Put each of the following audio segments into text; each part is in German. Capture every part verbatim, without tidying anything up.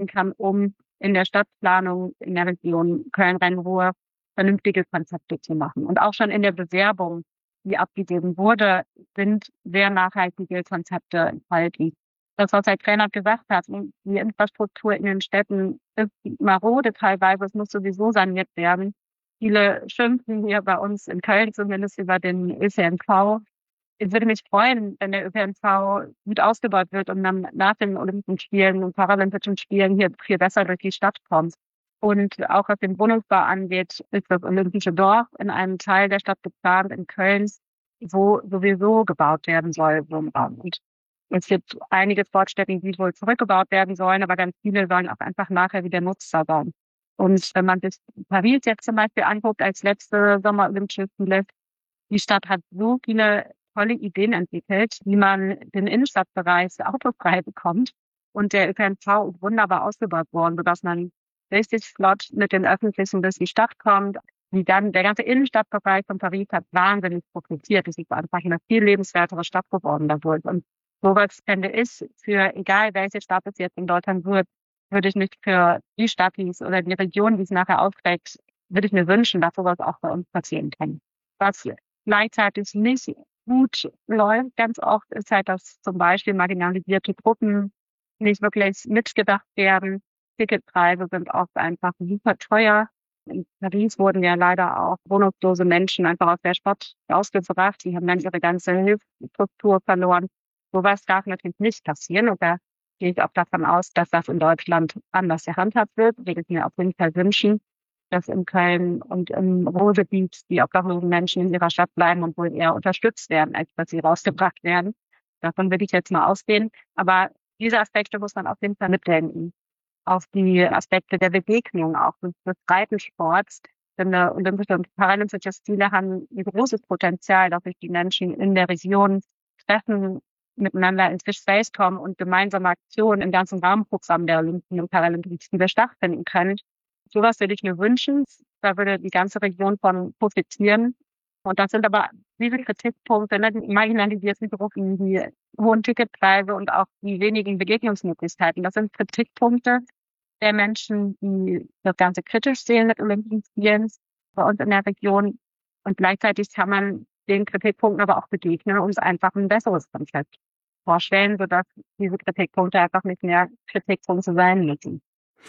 kann, um in der Stadtplanung in der Region Köln-Rhein-Ruhr vernünftige Konzepte zu machen. Und auch schon in der Bewerbung, die abgegeben wurde, sind sehr nachhaltige Konzepte enthalten. Das, was Herr Krähenert gesagt hat, die Infrastruktur in den Städten ist marode teilweise, es muss sowieso saniert werden. Viele schimpfen hier bei uns in Köln zumindest über den Ö P N V. Ich würde mich freuen, wenn der Ö P N V gut ausgebaut wird und dann nach den Olympischen Spielen und Paralympischen Spielen hier viel besser durch die Stadt kommt. Und auch was den Wohnungsbau angeht, ist das Olympische Dorf in einem Teil der Stadt geplant, in Köln, wo sowieso gebaut werden soll, Wohnraum. Und es gibt einige Sportstätten, die wohl zurückgebaut werden sollen, aber ganz viele sollen auch einfach nachher wieder nutzbar sein. Und wenn man sich Paris jetzt zum Beispiel anguckt, als letzte Sommer-Olympische Spiele, die Stadt hat so viele tolle Ideen entwickelt, wie man den Innenstadtbereich autofrei bekommt. Und der Ö P N V ist wunderbar ausgebaut worden, sodass man richtig flott mit den Öffentlichen durch die Stadt kommt. Wie dann der ganze Innenstadtbereich von Paris hat wahnsinnig profitiert. Es ist einfach eine viel lebenswertere Stadt geworden dadurch. Und sowas fände ich, für egal welche Stadt es jetzt in Deutschland wird, würde ich mich für die Stadt, die es oder die Region, die es nachher aufträgt, würde ich mir wünschen, dass sowas auch bei uns passieren kann. Was gleichzeitig nicht gut läuft ganz oft, ist halt, dass zum Beispiel marginalisierte Gruppen nicht wirklich mitgedacht werden. Ticketpreise sind oft einfach super teuer. In Paris wurden ja leider auch wohnungslose Menschen einfach aus der Stadt ausgebracht. Die haben dann ihre ganze Hilfsstruktur verloren. Sowas darf natürlich nicht passieren. Und da gehe ich auch davon aus, dass das in Deutschland anders gehandhabt wird. Würde ich mir auf jeden Fall wünschen, dass in Köln und im Ruhrgebiet die obdachlosen Menschen in ihrer Stadt bleiben und wohl eher unterstützt werden, als dass sie rausgebracht werden. Davon würde ich jetzt mal ausgehen. Aber diese Aspekte muss man auf jeden Fall mitdenken. Auf die Aspekte der Begegnung, auch des, des Breitensports. Denn äh, Olympische und Paralympische Spiele haben ein großes Potenzial, dass sich die Menschen in der Region treffen, miteinander ins Gespräch kommen und gemeinsame Aktionen im ganzen Rahmenprogramm der Olympischen und Paralympischen Spiele stattfinden können. Sowas würde ich mir wünschen. Da würde die ganze Region von profitieren. Und das sind aber diese Kritikpunkte, ne, die marginalisierten Gruppen, die hohen Ticketpreise und auch die wenigen Begegnungsmöglichkeiten. Das sind Kritikpunkte der Menschen, die das Ganze kritisch sehen mit Olympischen Spielen bei uns in der Region. Und gleichzeitig kann man den Kritikpunkten aber auch begegnen und einfach ein besseres Konzept vorstellen, sodass diese Kritikpunkte einfach nicht mehr Kritikpunkte sein müssen.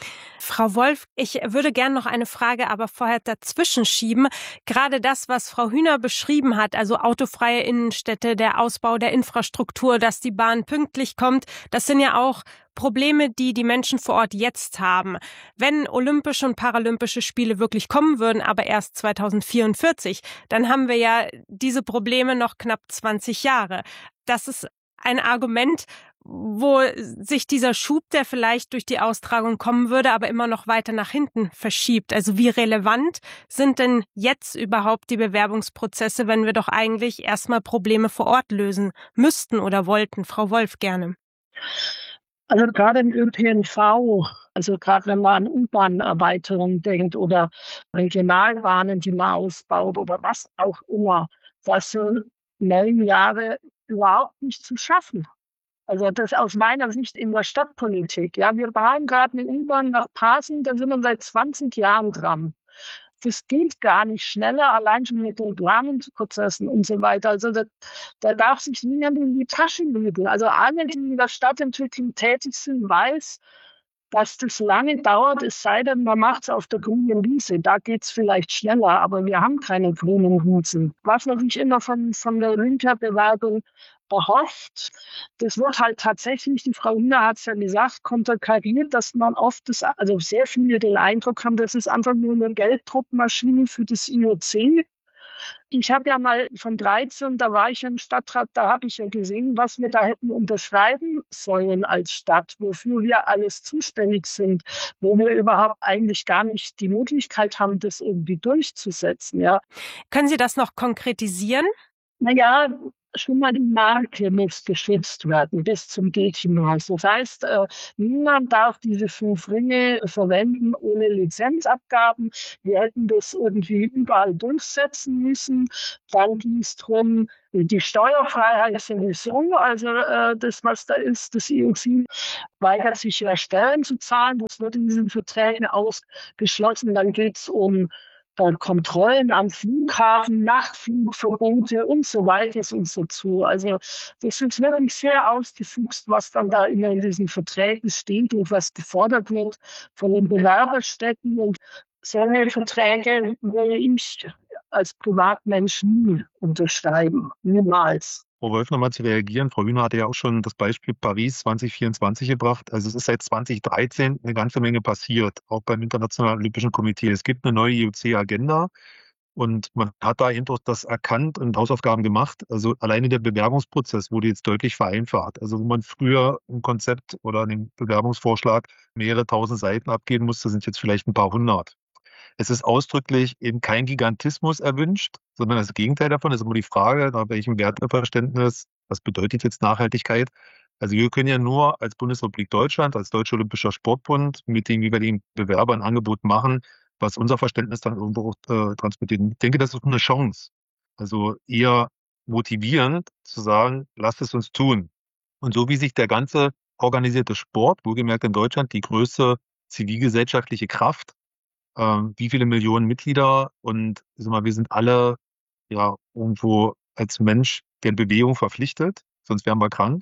Frau Wolf, ich würde gerne noch eine Frage aber vorher dazwischen schieben. Gerade das, was Frau Hühner beschrieben hat, also autofreie Innenstädte, der Ausbau der Infrastruktur, dass die Bahn pünktlich kommt, das sind ja auch Probleme, die die Menschen vor Ort jetzt haben. Wenn Olympische und Paralympische Spiele wirklich kommen würden, aber erst zweitausendvierundvierzig, dann haben wir ja diese Probleme noch knapp zwanzig Jahre. Das ist ein Argument, wo sich dieser Schub, der vielleicht durch die Austragung kommen würde, aber immer noch weiter nach hinten verschiebt. Also wie relevant sind denn jetzt überhaupt die Bewerbungsprozesse, wenn wir doch eigentlich erstmal Probleme vor Ort lösen müssten oder wollten? Frau Wolf, gerne. Also gerade im Ö P N V, also gerade wenn man an U-Bahn-Erweiterung denkt oder Regionalbahnen, die man ausbaut oder was auch immer, das sind neun Jahre überhaupt nicht zu schaffen. Also das aus meiner Sicht in der Stadtpolitik. Ja, wir bauen gerade eine U-Bahn nach Pasing, da sind wir seit zwanzig Jahren dran. Das geht gar nicht schneller, allein schon mit den Planungsprozessen und so weiter. Also da, da darf sich niemand in die Tasche lügen. Also alle, die in der Stadtentwicklung tätig sind, weiß, dass das lange dauert, es sei denn, man macht es auf der grünen Wiese. Da geht es vielleicht schneller, aber wir haben keine grünen Wiesen. Was man sich immer von, von der Olympiabewerbung erhofft, das wird halt tatsächlich, die Frau Hühner hat es ja gesagt, konterkariert, dass man oft, das, also sehr viele den Eindruck haben, das ist einfach nur eine Gelddruckmaschine für das I O C. Ich habe ja mal von dreizehn, da war ich im Stadtrat, da habe ich ja gesehen, was wir da hätten unterschreiben sollen als Stadt, wofür wir alles zuständig sind, wo wir überhaupt eigentlich gar nicht die Möglichkeit haben, das irgendwie durchzusetzen. Ja. Können Sie das noch konkretisieren? Naja, schon mal die Marke muss geschützt werden bis zum G-Hinaus. Das heißt, äh, niemand darf diese fünf Ringe verwenden ohne Lizenzabgaben. Wir hätten das irgendwie überall durchsetzen müssen. Dann ging es darum, die Steuerfreiheit sowieso, also äh, das, was da ist, das I O C weigert sich ja Stellen zu zahlen. Das wird in diesen Verträgen ausgeschlossen. Dann geht es um äh, Kontrollen am Flughafen, Nachtflugverbote und so weiter und so zu. Also das ist wirklich sehr ausgefuchst, was dann da immer in diesen Verträgen steht und was gefordert wird von den Bewerberstädten. Und solche Verträge würde ich als Privatmensch nie unterschreiben. Niemals. Frau Wolf, nochmal zu reagieren. Frau Hühner hatte ja auch schon das Beispiel Paris zwanzig vierundzwanzig gebracht. Also es ist seit zwanzig dreizehn eine ganze Menge passiert, auch beim Internationalen Olympischen Komitee. Es gibt eine neue I O C-Agenda und man hat da eben auch das erkannt und Hausaufgaben gemacht. Also alleine der Bewerbungsprozess wurde jetzt deutlich vereinfacht. Also wo man früher ein Konzept oder einen Bewerbungsvorschlag mehrere tausend Seiten abgeben musste, sind jetzt vielleicht ein paar hundert. Es ist ausdrücklich eben kein Gigantismus erwünscht, sondern das Gegenteil davon. Es ist immer die Frage, nach welchem Werteverständnis, was bedeutet jetzt Nachhaltigkeit? Also wir können ja nur als Bundesrepublik Deutschland, als Deutscher Olympischer Sportbund mit den jeweiligen Bewerbern ein Angebot machen, was unser Verständnis dann irgendwo auch äh, transportiert. Ich denke, das ist eine Chance. Also eher motivierend zu sagen, lasst es uns tun. Und so wie sich der ganze organisierte Sport, wohlgemerkt in Deutschland, die größte zivilgesellschaftliche Kraft, ähm, wie viele Millionen Mitglieder und ich sag mal, wir sind alle ja irgendwo als Mensch der Bewegung verpflichtet, sonst wären wir krank.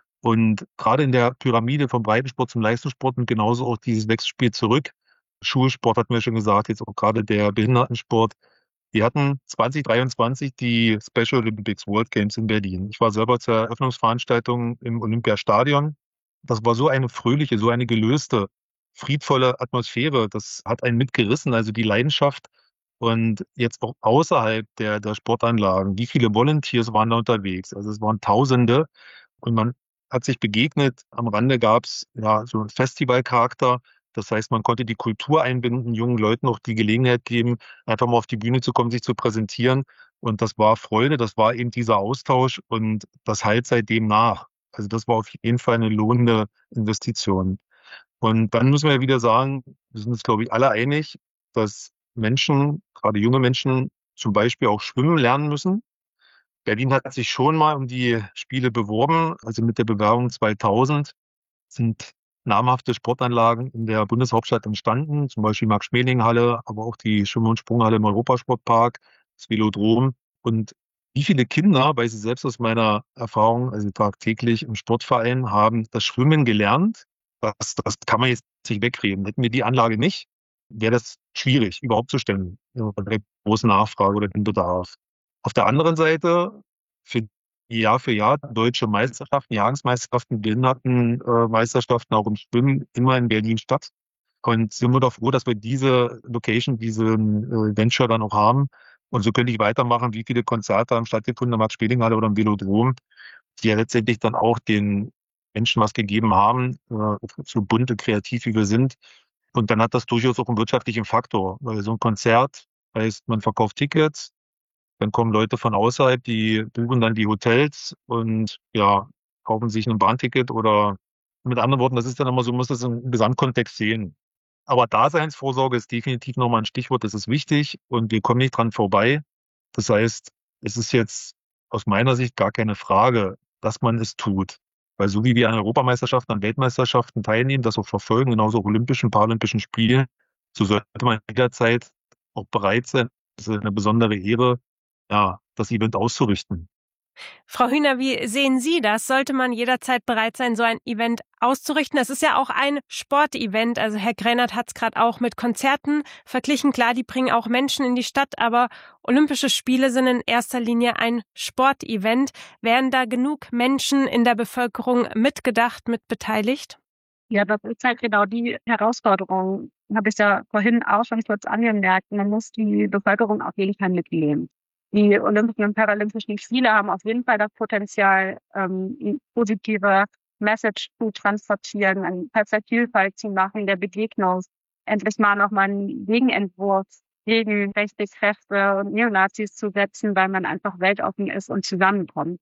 Und gerade in der Pyramide vom Breitensport zum Leistungssport und genauso auch dieses Wechselspiel zurück. Schulsport hatten wir schon gesagt, jetzt auch gerade der Behindertensport. Wir hatten zwanzig dreiundzwanzig die Special Olympics World Games in Berlin. Ich war selber zur Eröffnungsveranstaltung im Olympiastadion. Das war so eine fröhliche, so eine gelöste, friedvolle Atmosphäre. Das hat einen mitgerissen, also die Leidenschaft. Und jetzt auch außerhalb der, der Sportanlagen. Wie viele Volunteers waren da unterwegs? Also es waren Tausende. Und man hat sich begegnet. Am Rande gab es ja so einen Festivalcharakter. Das heißt, man konnte die Kultur einbinden, jungen Leuten auch die Gelegenheit geben, einfach mal auf die Bühne zu kommen, sich zu präsentieren. Und das war Freude, das war eben dieser Austausch und das halt seitdem nach. Also das war auf jeden Fall eine lohnende Investition. Und dann müssen wir ja wieder sagen, wir sind uns, glaube ich, alle einig, dass Menschen, gerade junge Menschen, zum Beispiel auch schwimmen lernen müssen. Berlin hat sich schon mal um die Spiele beworben. Also mit der Bewerbung zweitausend sind namhafte Sportanlagen in der Bundeshauptstadt entstanden, zum Beispiel Max-Schmeling-Halle, aber auch die Schwimm- und Sprunghalle im Europasportpark, das Velodrom. Und wie viele Kinder, weiß ich selbst aus meiner Erfahrung, also tagtäglich im Sportverein, haben das Schwimmen gelernt. Das, das kann man jetzt nicht wegreden. Hätten wir die Anlage nicht, wäre das schwierig, überhaupt zu stellen, ja, bei der großen Nachfrage oder dem Bedarf. Auf der anderen Seite, für Jahr für Jahr deutsche Meisterschaften, Jahresmeisterschaften, Behindertenmeisterschaften auch im Schwimmen immer in Berlin statt. Und sind wir doch froh, dass wir diese Location, diesen äh, Venture dann auch haben. Und so könnte ich weitermachen, wie viele Konzerte haben stattgefunden in der Max-Schmeling-Halle oder im Velodrom, die ja letztendlich dann auch den Menschen was gegeben haben, äh, so bunt und kreativ wie wir sind. Und dann hat das durchaus auch einen wirtschaftlichen Faktor, weil so ein Konzert heißt, man verkauft Tickets, dann kommen Leute von außerhalb, die buchen dann die Hotels und ja, kaufen sich ein Bahnticket oder mit anderen Worten, das ist dann immer so, man muss das im Gesamtkontext sehen. Aber Daseinsvorsorge ist definitiv nochmal ein Stichwort, das ist wichtig und wir kommen nicht dran vorbei. Das heißt, es ist jetzt aus meiner Sicht gar keine Frage, dass man es tut. Weil so wie wir an Europameisterschaften, an Weltmeisterschaften teilnehmen, das auch verfolgen, genauso auch Olympischen, Paralympischen Spielen, so sollte man jederzeit auch bereit sein, das ist eine besondere Ehre, ja, das Event auszurichten. Frau Hühner, wie sehen Sie das? Sollte man jederzeit bereit sein, so ein Event auszurichten? Das ist ja auch ein Sportevent. Also Herr Grähnert hat es gerade auch mit Konzerten verglichen. Klar, die bringen auch Menschen in die Stadt, aber Olympische Spiele sind in erster Linie ein Sportevent. Wären da genug Menschen in der Bevölkerung mitgedacht, mitbeteiligt? Ja, das ist halt genau die Herausforderung. Habe ich ja vorhin auch schon kurz angemerkt. Man muss die Bevölkerung auf jeden Fall mitnehmen. Die Olympischen und Paralympischen Spiele haben auf jeden Fall das Potenzial, ähm, eine positive Message zu transportieren, eine Vielfalt zu machen, der Begegnung, endlich mal nochmal einen Gegenentwurf gegen rechte Kräfte und Neonazis zu setzen, weil man einfach weltoffen ist und zusammenkommt.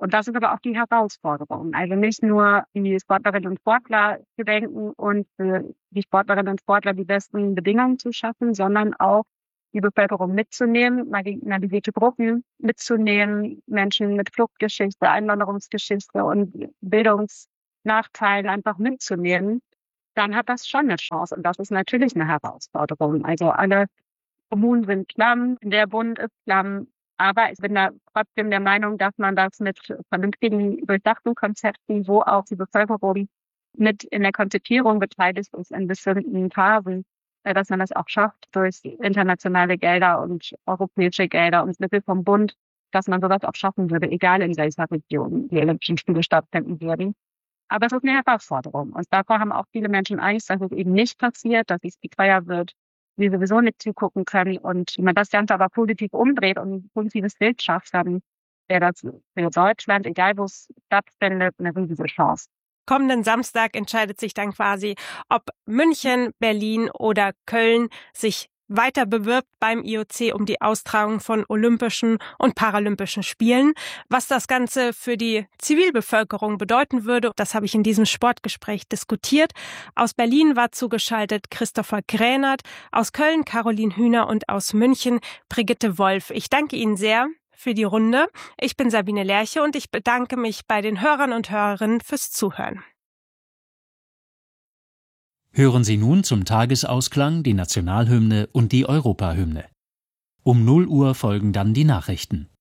Und das ist aber auch die Herausforderung. Also nicht nur die Sportlerinnen und Sportler zu denken und für die Sportlerinnen und Sportler die besten Bedingungen zu schaffen, sondern auch die Bevölkerung mitzunehmen, marginalisierte Gruppen mitzunehmen, Menschen mit Fluchtgeschichte, Einwanderungsgeschichte und Bildungsnachteilen einfach mitzunehmen, dann hat das schon eine Chance. Und das ist natürlich eine Herausforderung. Also alle Kommunen sind klamm, der Bund ist klamm. Aber ich bin da trotzdem der Meinung, dass man das mit vernünftigen, durchdachten Konzepten, wo auch die Bevölkerung mit in der Konzipierung beteiligt ist in bestimmten Phasen, dass man das auch schafft durch internationale Gelder und europäische Gelder und Mittel vom Bund, dass man sowas auch schaffen würde, egal in welcher Region die Olympischen Spiele stattfinden würden. Aber es ist eine Herausforderung. Und davor haben auch viele Menschen Angst, dass es eben nicht passiert, dass es viel teuer wird, wir sowieso nicht zugucken können. Und wenn man das Ganze aber positiv umdreht und ein positives Bild schafft, dann wäre das für Deutschland, egal wo es stattfindet, eine riesige Chance. Kommenden Samstag entscheidet sich dann quasi, ob München, Berlin oder Köln sich weiter bewirbt beim I O C um die Austragung von Olympischen und Paralympischen Spielen. Was das Ganze für die Zivilbevölkerung bedeuten würde, das habe ich in diesem Sportgespräch diskutiert. Aus Berlin war zugeschaltet Christopher Grähnert, aus Köln Caroline Hühner und aus München Brigitte Wolf. Ich danke Ihnen sehr für die Runde. Ich bin Sabine Lerche und ich bedanke mich bei den Hörern und Hörerinnen fürs Zuhören. Hören Sie nun zum Tagesausklang die Nationalhymne und die Europahymne. Um null Uhr folgen dann die Nachrichten.